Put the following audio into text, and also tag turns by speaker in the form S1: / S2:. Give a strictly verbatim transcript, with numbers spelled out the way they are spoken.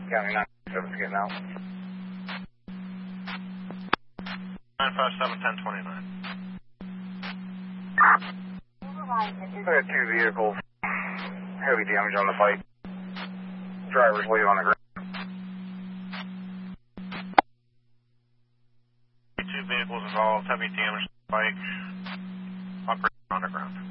S1: County nine seven getting out.
S2: nine five seven, ten twenty-nine.
S1: We had two vehicles. Heavy damage on the bike. Driver's laid on the ground.
S2: Two vehicles involved, heavy damage to the bike. Operating on the ground.